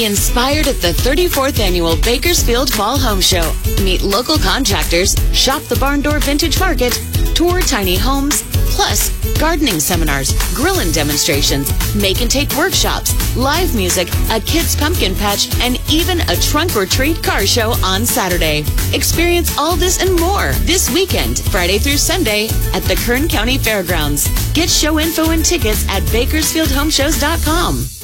Be inspired at the 34th Annual Bakersfield Fall Home Show. Meet local contractors, shop the Barn Door Vintage Market, tour tiny homes, plus gardening seminars, grilling demonstrations, make and take workshops, live music, a kids' pumpkin patch, and even a trunk or treat car show on Saturday. Experience all this and more this weekend, Friday through Sunday, at the Kern County Fairgrounds. Get show info and tickets at bakersfieldhomeshows.com.